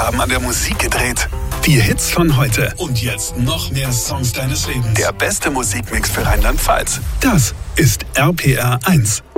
haben an der Musik gedreht. Die Hits von heute. Und jetzt noch mehr Songs deines Lebens. Der beste Musikmix für Rheinland-Pfalz. Das ist RPR 1.